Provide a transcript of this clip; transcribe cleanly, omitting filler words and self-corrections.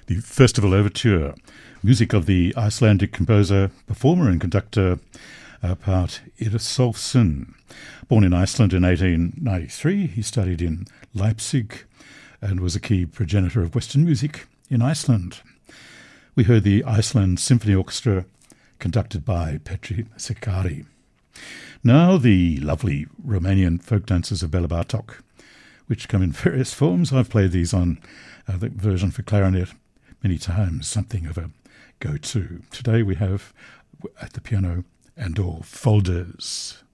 the Festival Overture, music of the Icelandic composer, performer and conductor Páll Írisólfsson. Born in Iceland in 1893, he studied in Leipzig and was a key progenitor of Western music in Iceland. We heard the Iceland Symphony Orchestra conducted by Petri Sekari. Now the lovely Romanian folk dances of Bela Bartok, which come in various forms. I've played these on the version for clarinet many times, something of a go-to. Today we have at the piano Andor Folders.